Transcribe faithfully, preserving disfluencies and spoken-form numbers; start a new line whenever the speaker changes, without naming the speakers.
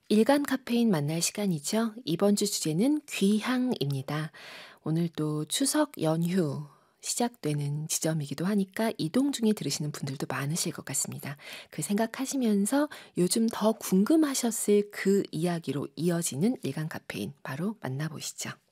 일간 카페인 만날 시간이죠. 이번 주 주제는 귀향입니다. 오늘도 추석 연휴 시작되는 지점이기도 하니까 이동 중에 들으시는 분들도 많으실 것 같습니다. 그 생각하시면서 요즘 더 궁금하셨을 그 이야기로 이어지는 일간 카페인 바로 만나보시죠.